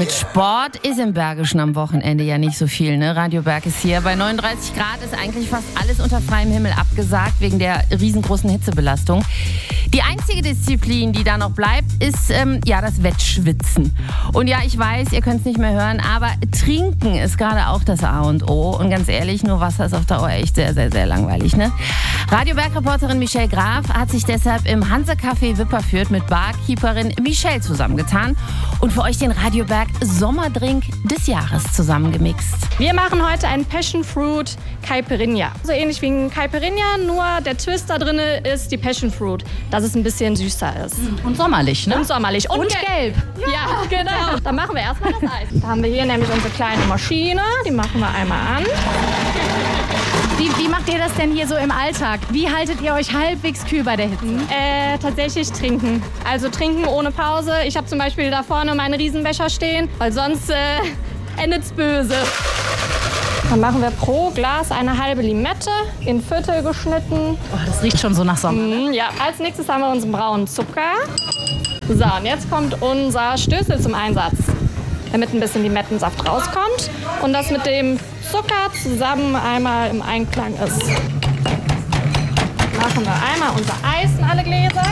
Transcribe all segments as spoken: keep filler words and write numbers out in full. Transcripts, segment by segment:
Mit Sport ist im Bergischen am Wochenende ja nicht so viel, ne? Radio Berg ist hier. Bei neununddreißig Grad ist eigentlich fast alles unter freiem Himmel abgesagt, wegen der riesengroßen Hitzebelastung. Die einzige Disziplin, die da noch bleibt, ist ähm, ja das Wettschwitzen. Und ja, ich weiß, ihr könnt es nicht mehr hören, aber Trinken ist gerade auch das A und O. Und ganz ehrlich, nur Wasser ist auf Dauer echt sehr, sehr, sehr langweilig, ne? Radio Berg-Reporterin Michelle Graf hat sich deshalb im Hanse-Café Wipperfürth mit Barkeeperin Michelle zusammengetan und für euch den Radio Berg Sommerdrink des Jahres zusammengemixt. Wir machen heute einen Passion Fruit Caipirinha. So ähnlich wie ein Caipirinha, nur der Twist da drin ist die Passion Fruit, dass es ein bisschen süßer ist. Und sommerlich, ne? Und sommerlich. Und, Und gelb. gelb. Ja, genau. Dann machen wir erstmal das Eis. Da haben wir hier nämlich unsere kleine Maschine. Die machen wir einmal an. Wie, wie macht ihr das denn hier so im Alltag? Wie haltet ihr euch halbwegs kühl bei der Hitze? Äh, tatsächlich trinken. Also trinken ohne Pause. Ich habe zum Beispiel da vorne meinen Riesenbecher stehen, weil sonst äh, endet's böse. Dann machen wir pro Glas eine halbe Limette in Viertel geschnitten. Oh, das riecht schon so nach Sommer. Mm, ja, als nächstes haben wir unseren braunen Zucker. So, und jetzt kommt unser Stößel zum Einsatz, damit ein bisschen Limettensaft rauskommt und das mit dem Zucker zusammen einmal im Einklang ist. Machen wir einmal unser Eis in alle Gläser.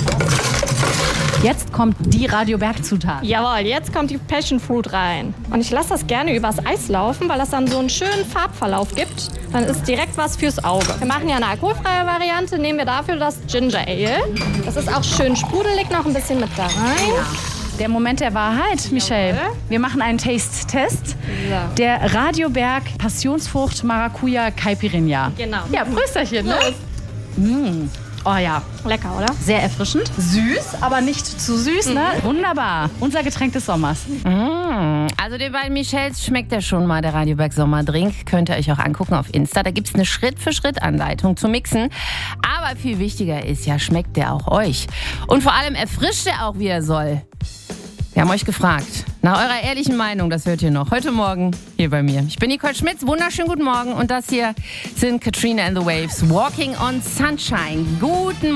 Jetzt kommt die Radio Berg Zutat. Jawohl, jetzt kommt die Passion Fruit rein. Und ich lasse das gerne übers Eis laufen, weil das dann so einen schönen Farbverlauf gibt. Dann ist direkt was fürs Auge. Wir machen ja eine alkoholfreie Variante, nehmen wir dafür das Ginger Ale. Das ist auch schön sprudelig, noch ein bisschen mit da rein. Der Moment der Wahrheit, Michelle. Wir machen einen Taste-Test. So. Der Radio Berg Passionsfrucht Maracuja Caipirinha. Genau. Ja, Prösterchen, ne? Mm. Oh ja, Lecker, oder? sehr erfrischend. Süß, aber nicht zu süß, ne? Wunderbar. Unser Getränk des Sommers. Mmh. Also den beiden Michelles schmeckt ja schon mal, der Radio Berg Sommerdrink. Könnt ihr euch auch angucken auf Insta. Da gibt es eine Schritt-für-Schritt-Anleitung zu mixen. Aber viel wichtiger ist ja, schmeckt der auch euch? Und vor allem erfrischt er auch, wie er soll? Wir haben euch gefragt. Nach eurer ehrlichen Meinung, das hört ihr noch heute Morgen hier bei mir. Ich bin Nicole Schmitz, wunderschönen guten Morgen. Und das hier sind Katrina and the Waves, Walking on Sunshine. Guten